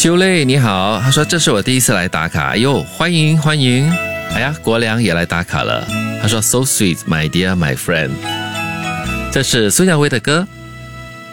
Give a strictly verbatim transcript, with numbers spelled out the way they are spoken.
秋蕾你好，他说这是我第一次来打卡，哎呦欢迎欢迎。哎呀，国良也来打卡了，他说 So sweet my dear my friend。这是孙耀威的歌